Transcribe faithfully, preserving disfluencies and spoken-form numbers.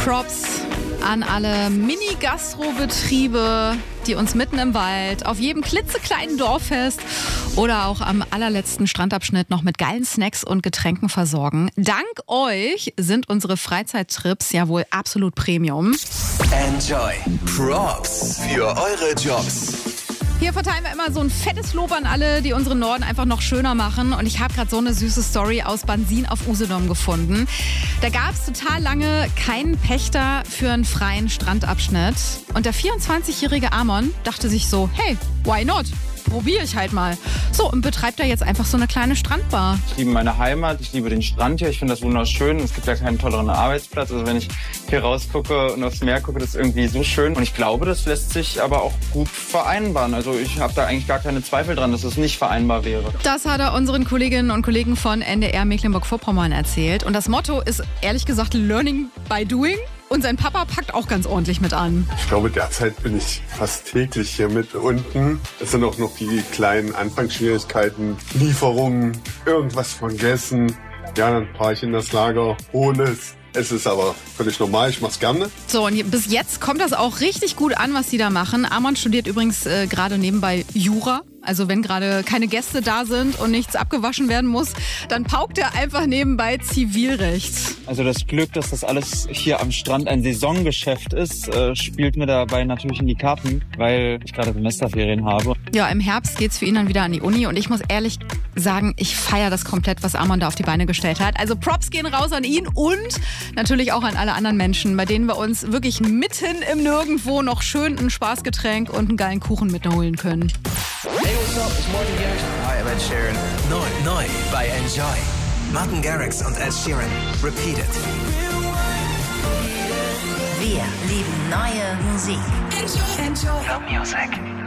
Props an alle Mini-Gastro-Betriebe, die uns mitten im Wald, auf jedem klitzekleinen Dorffest oder auch am allerletzten Strandabschnitt noch mit geilen Snacks und Getränken versorgen. Dank euch sind unsere Freizeittrips ja wohl absolut Premium. Enjoy. Props für eure Jobs. Hier verteilen wir immer so ein fettes Lob an alle, die unseren Norden einfach noch schöner machen. Und ich habe gerade so eine süße Story aus Bansin auf Usedom gefunden. Da gab es total lange keinen Pächter für einen freien Strandabschnitt. Und der vierundzwanzigjährige Amon dachte sich so, hey, why not? Probiere ich halt mal. So, und betreibt da jetzt einfach so eine kleine Strandbar. Ich liebe meine Heimat, ich liebe den Strand hier, ich finde das wunderschön. Es gibt ja keinen tolleren Arbeitsplatz. Also wenn ich hier rausgucke und aufs Meer gucke, das ist irgendwie so schön. Und ich glaube, das lässt sich aber auch gut vereinbaren. Also ich habe da eigentlich gar keine Zweifel dran, dass es nicht vereinbar wäre. Das hat er unseren Kolleginnen und Kollegen von N D R Mecklenburg-Vorpommern erzählt. Und das Motto ist ehrlich gesagt Learning by Doing. Und sein Papa packt auch ganz ordentlich mit an. Ich glaube, derzeit bin ich fast täglich hier mit unten. Es sind auch noch die kleinen Anfangsschwierigkeiten, Lieferungen, irgendwas vergessen. Ja, dann fahre ich in das Lager, hole es. Es ist aber völlig normal, ich mach's gerne. So, und bis jetzt kommt das auch richtig gut an, was die da machen. Amon studiert übrigens äh, gerade nebenbei Jura. Also wenn gerade keine Gäste da sind und nichts abgewaschen werden muss, dann paukt er einfach nebenbei Zivilrecht. Also das Glück, dass das alles hier am Strand ein Saisongeschäft ist, äh, spielt mir dabei natürlich in die Karten, weil ich gerade Semesterferien habe. Ja, im Herbst geht's für ihn dann wieder an die Uni und ich muss ehrlich sagen, ich feiere das komplett, was Amon da auf die Beine gestellt hat. Also Props gehen raus an ihn und natürlich auch an alle anderen Menschen, bei denen wir uns wirklich mitten im Nirgendwo noch schön ein Spaßgetränk und einen geilen Kuchen mitholen können. Hey, what's up? It's Martin Garrix. Hi, I'm Ed Sheeran. Neu, neu bei Enjoy. Martin Garrix und Ed Sheeran. Repeat it. Wir lieben neue Musik. Enjoy. Enjoy. The Music.